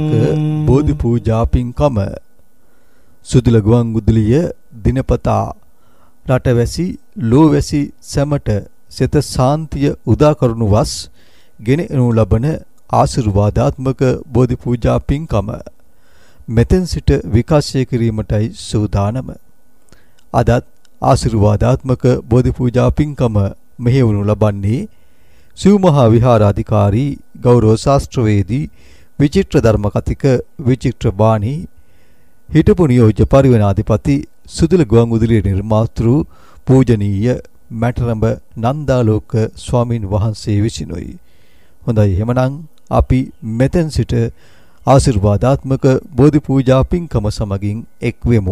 බෝධි පූජා පින්කම සුදුල ගුවන්විදුලිය දිනපතා රටවැසි ලෝවැසි සැමට සිත සාන්තිය උදා කරනු වස් ගෙන එනු ලබන ආශිර්වාදාත්මක බෝධි පූජා පින්කම මෙතෙන් සිට විකාශය කිරීමටයි සූදානම. අදත් ආශිර්වාදාත්මක බෝධි පූජා පින්කම මෙහෙවනු ලබන්නේ සිව්මහා විහාරාධිකාරී ගෞරව ශාස්ත්‍රවේදී විචිත්‍ර ධර්ම කතික විචිත්‍ර බාණී හිටපු නියෝජ්‍ය පරිවේනාධිපති සුදුල ගුවන්විදුලියේ නිර්මාතෘ පූජනීය මැටරඹ නන්දාලෝක ස්වාමින් වහන්සේ විසිනුයි. හොඳයි, එහෙමනම් අපි මෙතෙන් සිට ආශිර්වාදාත්මක බෝධි පූජා පින්කම සමගින් එක් වෙමු.